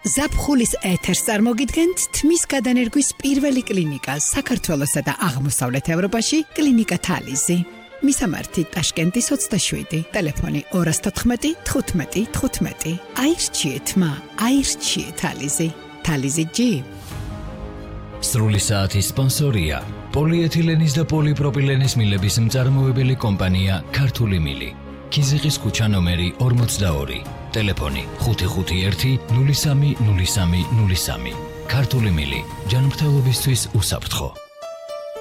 ზაფხულის ეთერს წარმოგიდგენთ თმის გადანერგვის პირველი კლინიკა საქართველოსა და აღმოსავლეთ ევროპაში კლინიკა თალიზი. მისამართი ტაშკენტის 27, ტელეფონი 214 15 15. აირჩიეთ მა, აირჩიეთ თალიზი. თალიზი G. სრული საათის სპონსორია პოლიეთილენის და პოლიპროპილენის მილების მწარმოებელი კომპანია ქართული მილი. ქიზიყის ქუჩა ნომერი 42, ტელეფონი 551 03 03 03. ქართული მილი, ჯანმრთელობისთვის უსაფრთხო.